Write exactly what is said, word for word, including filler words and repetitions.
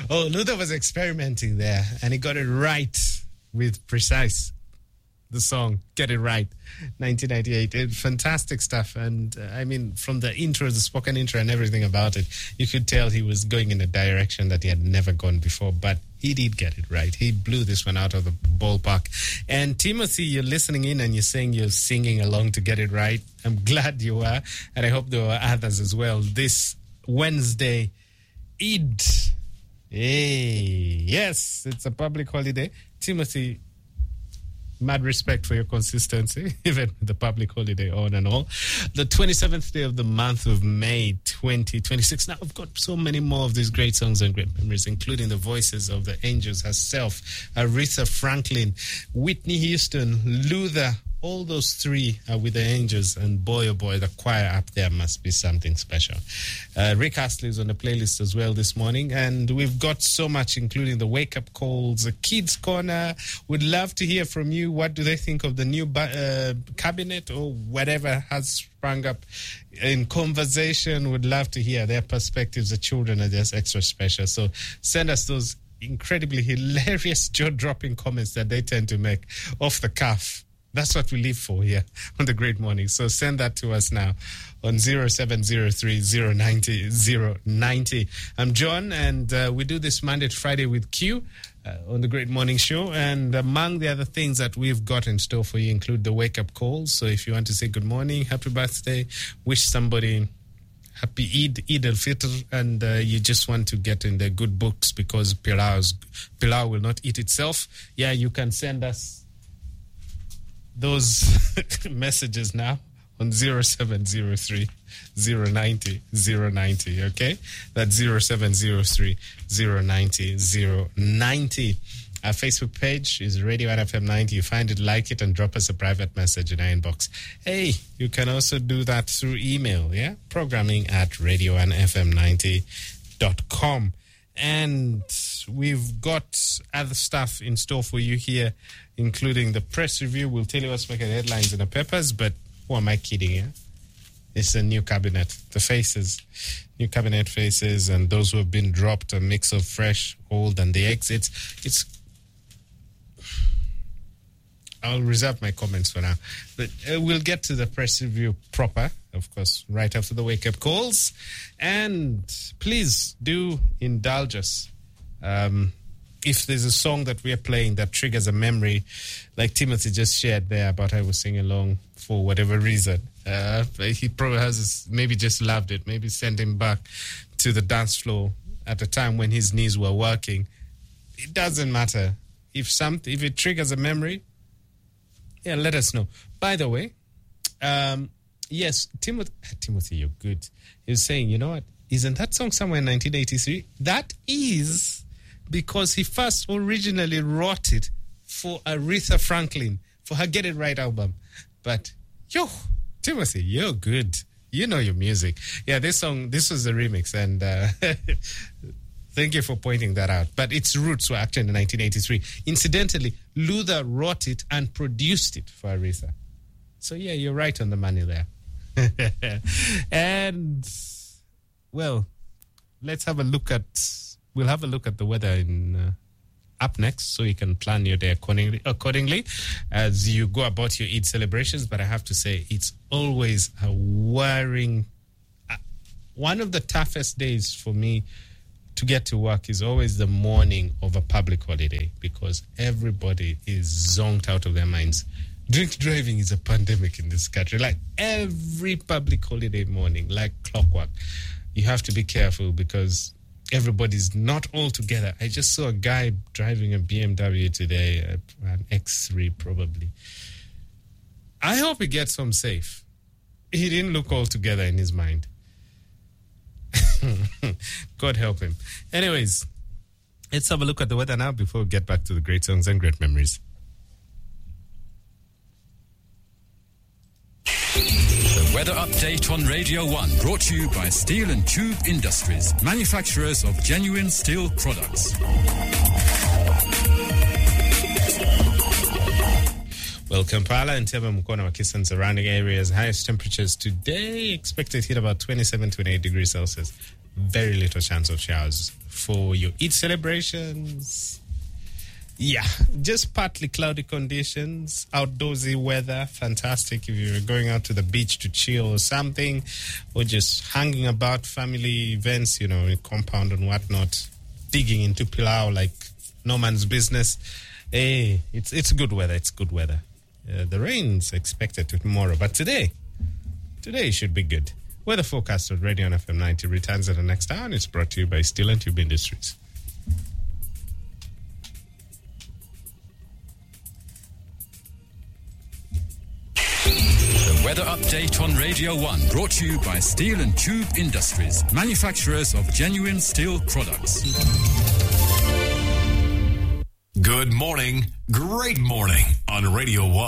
Oh, Luther was experimenting there, and he got it right with Precise. The song, Get It Right, nineteen ninety-eight. It, fantastic stuff. And uh, I mean, from the intro, the spoken intro and everything about it, you could tell he was going in a direction that he had never gone before. But he did get it right. He blew this one out of the ballpark. And Timothy, you're listening in and you're saying you're singing along to Get It Right. I'm glad you are. And I hope there were others as well. This Wednesday, Eid. Hey, yes, it's a public holiday. Timothy, mad respect for your consistency, even with the public holiday on and all. The twenty-seventh day of the month of May, twenty twenty-six. Now, I've got so many more of these great songs and great memories, including the voices of the angels herself, Aretha Franklin, Whitney Houston, Luther. All those three are with the angels, and boy, oh boy, the choir up there must be something special. Uh, Rick Astley is on the playlist as well this morning, and we've got so much, including the wake-up calls, the Kids Corner. Would love to hear from you. What do they think of the new uh, cabinet or whatever has sprung up in conversation? Would love to hear their perspectives. The children are just extra special. So send us those incredibly hilarious jaw-dropping comments that they tend to make off the cuff. That's what we live for here on The Great Morning. So send that to us now on zero seven zero three zero nine zero zero nine zero. I'm John, and uh, we do this Monday to Friday with Q uh, on The Great Morning Show. And among the other things that we've got in store for you include the wake-up calls. So if you want to say good morning, happy birthday, wish somebody happy Eid, Eid al-Fitr, and uh, you just want to get in the good books because Pilau's, Pilau will not eat itself, yeah, you can send us those messages now on zero seven zero three zero nine zero zero nine zero, okay? That's zero seven zero three zero nine zero zero nine zero. Our Facebook page is Radio one F M ninety. You find it, like it, and drop us a private message in our inbox. Hey, you can also do that through email, yeah? Programming at radio one f m ninety dot com. And we've got other stuff in store for you here, including the press review. We'll tell you what's making headlines in the papers, but who am I kidding here? It's a new cabinet. The faces, new cabinet faces, and those who have been dropped, a mix of fresh, old, and the exits. It's... I'll reserve my comments for now. But uh, we'll get to the press review proper, of course, right after the wake-up calls. And please do indulge us. Um, if there's a song that we are playing that triggers a memory, like Timothy just shared there about I was singing along for whatever reason, uh, he probably has this, maybe just loved it, maybe sent him back to the dance floor at a time when his knees were working. It doesn't matter. If some, if it triggers a memory, yeah, let us know. By the way, um, yes, Timothy, Timothy, you're good. He was saying, you know what? Isn't that song somewhere in nineteen eighty-three? That is because he first originally wrote it for Aretha Franklin for her Get It Right album. But, yo, Timothy, you're good. You know your music. Yeah, this song, this was a remix, and uh, thank you for pointing that out. But its roots were actually in nineteen eighty-three. Incidentally, Luther wrote it and produced it for Aretha. So, yeah, you're right on the money there. And, well, let's have a look at, we'll have a look at the weather in uh, up next so you can plan your day accordingly, accordingly as you go about your Eid celebrations. But I have to say, it's always a worrying, uh, one of the toughest days for me to get to work is always the morning of a public holiday because everybody is zonked out of their minds. Drink driving is a pandemic in this country. Like every public holiday morning, like clockwork, you have to be careful because everybody's not all together. I just saw a guy driving a B M W today, an X three probably. I hope he gets home safe. He didn't look all together in his mind. God help him. Anyways, let's have a look at the weather now before we get back to the great songs and great memories. The weather update on Radio one, brought to you by Steel and Tube Industries, manufacturers of genuine steel products. Well, Kampala and Teba Mukona Wakisa and surrounding areas, highest temperatures today expected to hit about twenty-seven, twenty-eight degrees Celsius. Very little chance of showers for your Eid celebrations. Yeah, just partly cloudy conditions, outdoorsy weather, fantastic if you're going out to the beach to chill or something, or just hanging about family events, you know, in compound and whatnot, digging into pilau like no man's business. Hey, it's it's good weather, it's good weather. Uh, the rain's expected tomorrow, but today, today should be good. Weather forecast on Radio F M ninety returns at the next hour, and it's brought to you by Steel and Tube Industries. Weather update on Radio one, brought to you by Steel and Tube Industries, manufacturers of genuine steel products. Good morning, great morning on Radio one.